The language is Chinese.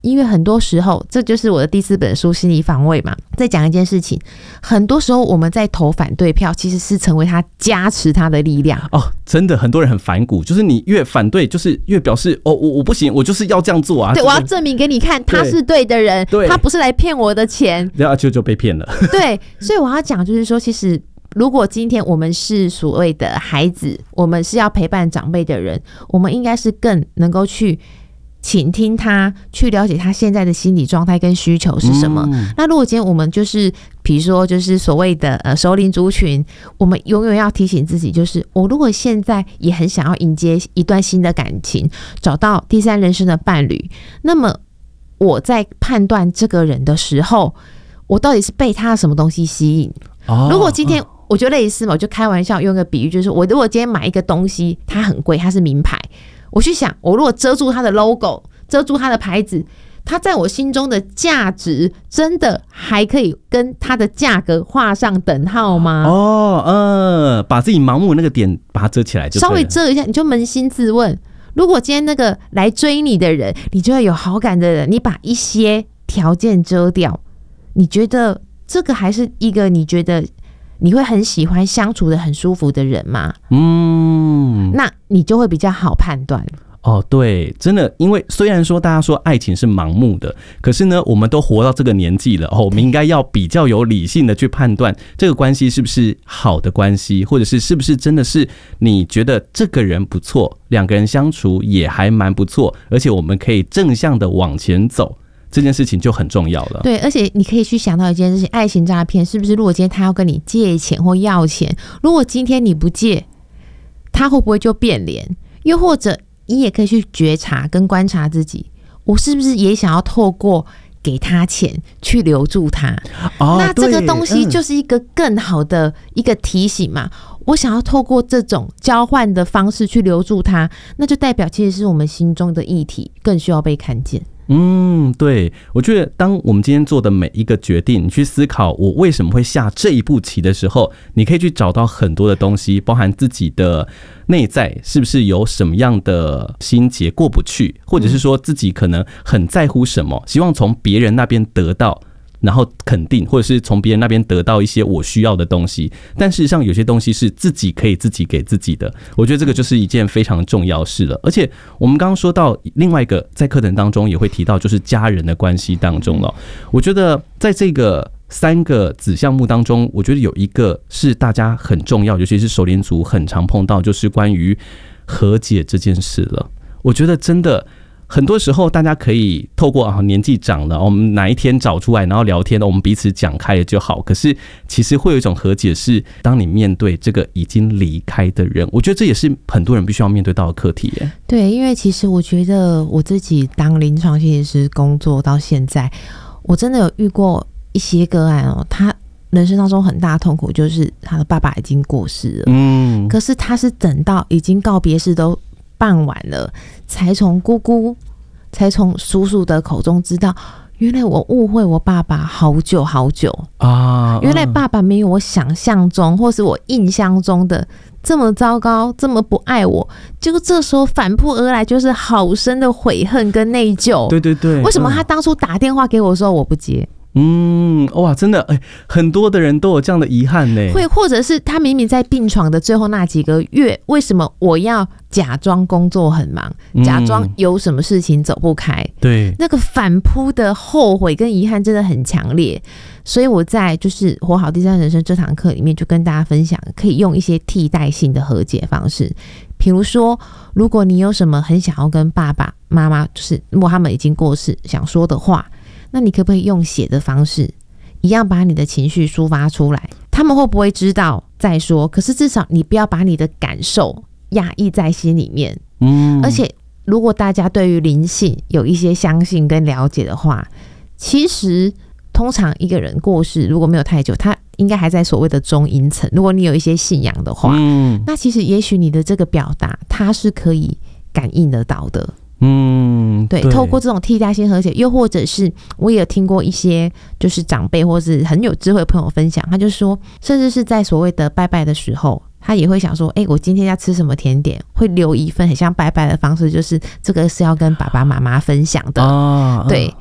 因为很多时候，这就是我的第4本书《心理防卫》嘛，在讲一件事情，很多时候我们在投反对票，其实是成为他加持他的力量。 真的很多人很反骨，就是你越反对，就是越表示我不行，我就是要这样做啊。 对，我要证明给你看，他是对的人，他不是来骗我的钱。 然后就被骗了。 对，所以我要讲就是说，其实如果今天我们是所谓的孩子，我们是要陪伴长辈的人，我们应该是更能够去倾听他，去了解他现在的心理状态跟需求是什么。那如果今天我们就是比如说就是所谓的熟龄族群，我们永远要提醒自己，就是我如果现在也很想要迎接一段新的感情，找到第3人生的伴侣，那么我在判断这个人的时候，我到底是被他的什么东西吸引。如果今天我就类似嘛，我就开玩笑用个比喻，就是我如果今天买一个东西，它很贵，它是名牌，我去想，我如果遮住它的 logo， 遮住它的牌子，它在我心中的价值真的还可以跟它的价格画上等号吗？ 把自己盲目那个点把它遮起来就对了， 稍微遮一下，你就扪心自问，如果今天那个来追你的人，你觉得有好感的人，你把一些条件遮掉，你觉得这个还是一个你觉得你会很喜欢相处的很舒服的人吗？那你就会比较好判断。 对，真的，因为虽然说大家说爱情是盲目的，可是呢，我们都活到这个年纪了，我们应该要比较有理性的去判断这个关系是不是好的关系，或者是不是真的是你觉得这个人不错，两个人相处也还蛮不错，而且我们可以正向的往前走。这件事情就很重要了。 对，而且你可以去想到一件事情，爱情诈骗是不是如果今天他要跟你借钱或要钱，如果今天你不借，他会不会就变脸？又或者你也可以去觉察跟观察自己，我是不是也想要透过给他钱去留住他？那这个东西就是一个更好的一个提醒嘛。我想要透过这种交换的方式去留住他，那就代表其实是我们心中的议题更需要被看见。 对，我觉得当我们今天做的每一个决定，你去思考我为什么会下这一步棋的时候，你可以去找到很多的东西，包含自己的内在是不是有什么样的心结过不去，或者是说自己可能很在乎什么，希望从别人那边得到，然后肯定，或者是从别人那边得到一些我需要的东西，但事实上有些东西是自己可以自己给自己的，我觉得这个就是一件非常重要的事了。而且我们刚刚说到另外一个在课程当中也会提到，就是家人的关系当中了。我觉得在这个3个子项目当中，我觉得有一个是大家很重要，尤其是熟龄族很常碰到，就是关于和解这件事了。我觉得真的很多时候大家可以透过年纪长了，我们哪一天找出来然后聊天，我们彼此讲开了就好。可是其实会有一种和解，是当你面对这个已经离开的人，我觉得这也是很多人必须要面对到的课题耶。 对，因为其实我觉得我自己当临床心理师工作到现在，我真的有遇过一些个案他人生当中很大的痛苦就是他的爸爸已经过世了，可是他是等到已经告别式都办完了，才从姑姑才从叔叔的口中知道，原来我误会我爸爸好久好久原来爸爸没有我想象中或是我印象中的这么糟糕，这么不爱我。结果这时候反扑而来就是好深的悔恨跟内疚。 对对对， 为什么他当初打电话给我的时候我不接？ 哇，真的很多的人都有这样的遗憾呢。 会，或者是他明明在病床的最后那几个月，为什么我要假装工作很忙，假装有什么事情走不开？ 对， 那个反扑的后悔跟遗憾真的很强烈。所以我在就是活好第3人生这堂课里面就跟大家分享，可以用一些替代性的和解方式。比如说，如果你有什么很想要跟爸爸妈妈，就是如果他们已经过世想说的话，那你可不可以用写的方式一样把你的情绪抒发出来？他们会不会知道再说？可是至少你不要把你的感受压抑在心里面。而且如果大家对于灵性有一些相信跟了解的话，其实通常一个人过世如果没有太久，他应该还在所谓的中阴层。如果你有一些信仰的话，那其实也许你的这个表达他是可以感应得到的。对，透过这种替代性和解，又或者是我也有听过一些就是长辈或是很有智慧的朋友分享，他就说，甚至是在所谓的拜拜的时候， 他也会想说，我今天要吃什么甜点，会留一份很像拜拜的方式，就是这个是要跟爸爸妈妈分享的。对，